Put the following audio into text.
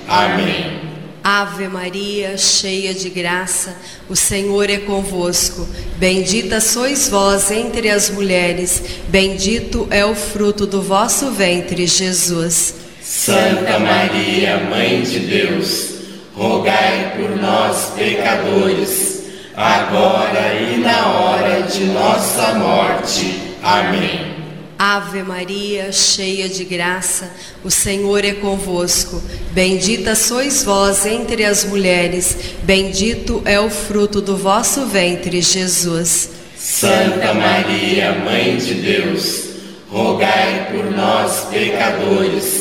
Amém. Ave Maria, cheia de graça, o Senhor é convosco. Bendita sois vós entre as mulheres, bendito é o fruto do vosso ventre, Jesus. Santa Maria, Mãe de Deus, rogai por nós, pecadores, agora e na hora de nossa morte. Amém. Ave Maria, cheia de graça, o Senhor é convosco. Bendita sois vós entre as mulheres, bendito é o fruto do vosso ventre, Jesus. Santa Maria, Mãe de Deus, rogai por nós, pecadores,